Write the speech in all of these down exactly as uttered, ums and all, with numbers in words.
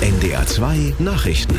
N D R zwei Nachrichten.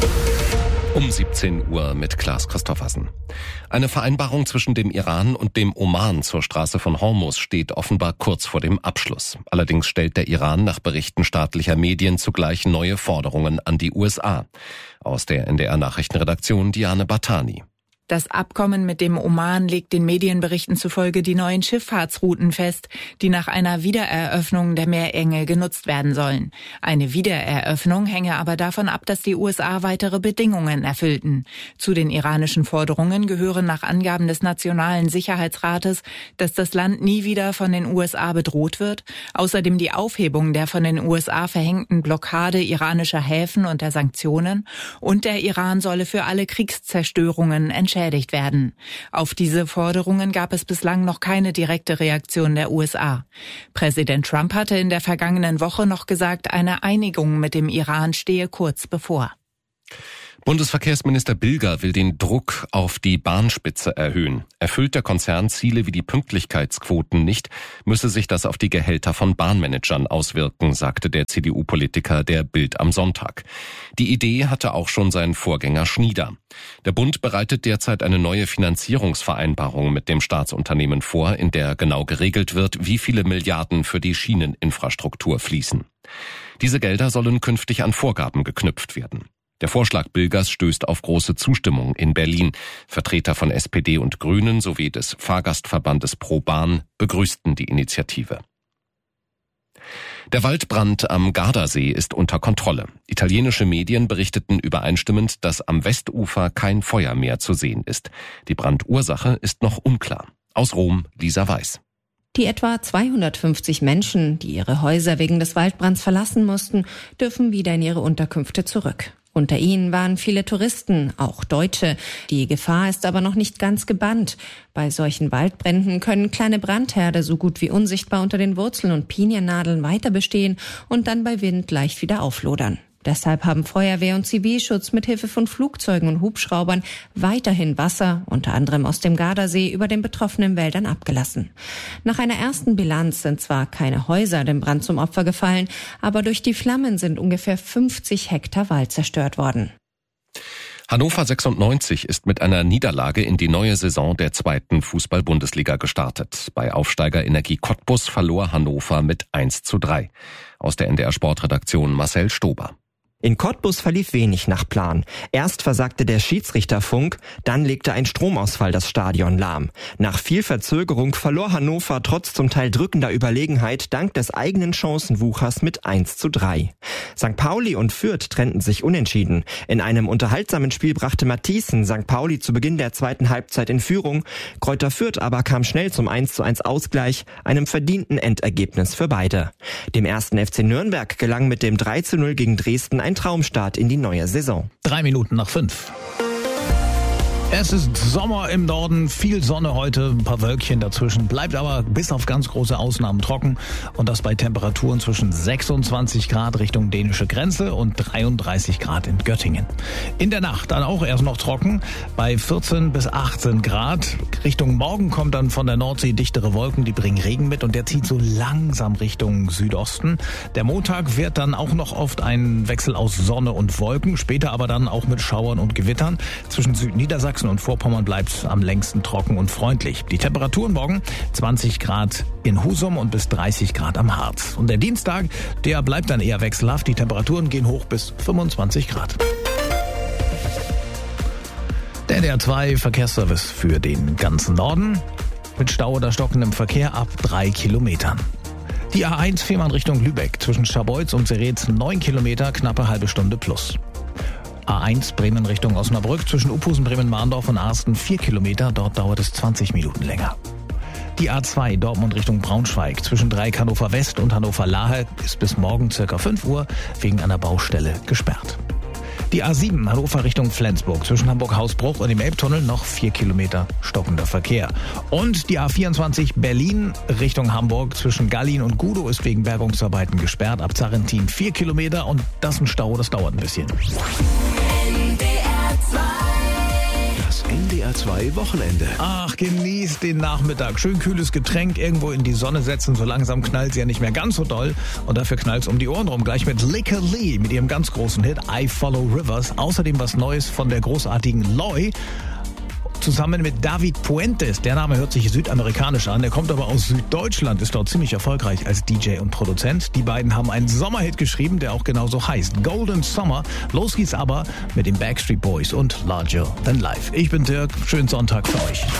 Um siebzehn Uhr mit Klaas Christoffersen. Eine Vereinbarung zwischen dem Iran und dem Oman zur Straße von Hormuz steht offenbar kurz vor dem Abschluss. Allerdings stellt der Iran nach Berichten staatlicher Medien zugleich neue Forderungen an die U S A. Aus der N D R-Nachrichtenredaktion Diane Bartani. Das Abkommen mit dem Oman legt den Medienberichten zufolge die neuen Schifffahrtsrouten fest, die nach einer Wiedereröffnung der Meerenge genutzt werden sollen. Eine Wiedereröffnung hänge aber davon ab, dass die U S A weitere Bedingungen erfüllten. Zu den iranischen Forderungen gehören nach Angaben des Nationalen Sicherheitsrates, dass das Land nie wieder von den U S A bedroht wird, außerdem die Aufhebung der von den U S A verhängten Blockade iranischer Häfen und der Sanktionen, und der Iran solle für alle Kriegszerstörungen entschädigt werden. Auf diese Forderungen gab es bislang noch keine direkte Reaktion der U S A. Präsident Trump hatte in der vergangenen Woche noch gesagt, eine Einigung mit dem Iran stehe kurz bevor. Bundesverkehrsminister Bilger will den Druck auf die Bahnspitze erhöhen. Erfüllt der Konzern Ziele wie die Pünktlichkeitsquoten nicht, müsse sich das auf die Gehälter von Bahnmanagern auswirken, sagte der C D U-Politiker der Bild am Sonntag. Die Idee hatte auch schon sein Vorgänger Schnieder. Der Bund bereitet derzeit eine neue Finanzierungsvereinbarung mit dem Staatsunternehmen vor, in der genau geregelt wird, wie viele Milliarden für die Schieneninfrastruktur fließen. Diese Gelder sollen künftig an Vorgaben geknüpft werden. Der Vorschlag Bilgers stößt auf große Zustimmung in Berlin. Vertreter von S P D und Grünen sowie des Fahrgastverbandes ProBahn begrüßten die Initiative. Der Waldbrand am Gardasee ist unter Kontrolle. Italienische Medien berichteten übereinstimmend, dass am Westufer kein Feuer mehr zu sehen ist. Die Brandursache ist noch unklar. Aus Rom, Lisa Weiß. Die etwa zweihundertfünfzig Menschen, die ihre Häuser wegen des Waldbrands verlassen mussten, dürfen wieder in ihre Unterkünfte zurück. Unter ihnen waren viele Touristen, auch Deutsche. Die Gefahr ist aber noch nicht ganz gebannt. Bei solchen Waldbränden können kleine Brandherde so gut wie unsichtbar unter den Wurzeln und Piniennadeln weiter bestehen und dann bei Wind leicht wieder auflodern. Deshalb haben Feuerwehr und Zivilschutz mit Hilfe von Flugzeugen und Hubschraubern weiterhin Wasser, unter anderem aus dem Gardasee, über den betroffenen Wäldern abgelassen. Nach einer ersten Bilanz sind zwar keine Häuser dem Brand zum Opfer gefallen, aber durch die Flammen sind ungefähr fünfzig Hektar Wald zerstört worden. Hannover sechsundneunzig ist mit einer Niederlage in die neue Saison der zweiten Fußball-Bundesliga gestartet. Bei Aufsteiger Energie Cottbus verlor Hannover mit eins zu drei. Aus der N D R-Sportredaktion Marcel Stober. In Cottbus verlief wenig nach Plan. Erst versagte der Schiedsrichterfunk, dann legte ein Stromausfall das Stadion lahm. Nach viel Verzögerung verlor Hannover trotz zum Teil drückender Überlegenheit dank des eigenen Chancenwuchers mit eins zu drei. Sankt Pauli und Fürth trennten sich unentschieden. In einem unterhaltsamen Spiel brachte Matthiessen Sankt Pauli zu Beginn der zweiten Halbzeit in Führung. Greuther Fürth aber kam schnell zum eins zu eins Ausgleich, einem verdienten Endergebnis für beide. Dem ersten F C Nürnberg gelang mit dem drei zu null gegen Dresden ein Traumstart in die neue Saison. Drei Minuten nach fünf. Es ist Sommer im Norden, viel Sonne heute, ein paar Wölkchen dazwischen, bleibt aber bis auf ganz große Ausnahmen trocken und das bei Temperaturen zwischen sechsundzwanzig Grad Richtung dänische Grenze und dreiunddreißig Grad in Göttingen. In der Nacht dann auch erst noch trocken, bei vierzehn bis achtzehn Grad. Richtung Morgen kommt dann von der Nordsee dichtere Wolken, die bringen Regen mit und der zieht so langsam Richtung Südosten. Der Montag wird dann auch noch oft ein Wechsel aus Sonne und Wolken, später aber dann auch mit Schauern und Gewittern. Zwischen Südniedersachsen und Vorpommern bleibt am längsten trocken und freundlich. Die Temperaturen morgen zwanzig Grad in Husum und bis dreißig Grad am Harz. Und der Dienstag, der bleibt dann eher wechselhaft. Die Temperaturen gehen hoch bis fünfundzwanzig Grad. Der N D R zwei Verkehrsservice für den ganzen Norden mit Stau oder stockendem Verkehr ab drei Kilometern. Die A eins Fehmarn Richtung Lübeck zwischen Scharbeutz und Seretz neun Kilometer, knappe halbe Stunde plus. A eins Bremen Richtung Osnabrück zwischen Uphusen, Bremen-Mahndorf und Arsten vier Kilometer, dort dauert es zwanzig Minuten länger. Die A zwei Dortmund Richtung Braunschweig zwischen Dreieck Hannover West und Hannover Lahe ist bis morgen circa fünf Uhr wegen einer Baustelle gesperrt. Die A sieben Hannover Richtung Flensburg zwischen Hamburg-Hausbruch und dem Elbtunnel noch vier Kilometer stockender Verkehr. Und die A vierundzwanzig Berlin Richtung Hamburg zwischen Gallin und Gudow ist wegen Bergungsarbeiten gesperrt. Ab Zarrentin vier Kilometer und das ist ein Stau, das dauert ein bisschen. N D R zwei. Das N D R zwei Wochenende. Ach, genießt den Nachmittag. Schön kühles Getränk, irgendwo in die Sonne setzen. So langsam knallt es ja nicht mehr ganz so doll. Und dafür knallt es um die Ohren rum. Gleich mit Licker Lee mit ihrem ganz großen Hit I Follow Rivers. Außerdem was Neues von der großartigen Loy. Zusammen mit David Puentes. Der Name hört sich südamerikanisch an. Der kommt aber aus Süddeutschland, ist dort ziemlich erfolgreich als D J und Produzent. Die beiden haben einen Sommerhit geschrieben, der auch genauso heißt. Golden Summer. Los geht's aber mit den Backstreet Boys und Larger Than Life. Ich bin Dirk. Schönen Sonntag für euch.